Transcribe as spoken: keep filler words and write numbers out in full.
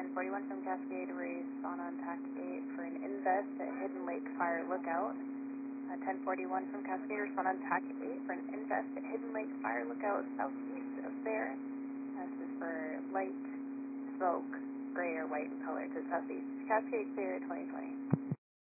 ten forty-one from Cascade, respond on TAC eight for an invest at Hidden Lake Fire Lookout. Uh, ten forty-one from Cascade, respond on TAC eight for an invest at Hidden Lake Fire Lookout southeast of there. Uh, this is for light smoke, gray or white in color to the southeast. Cascade clear twenty twenty.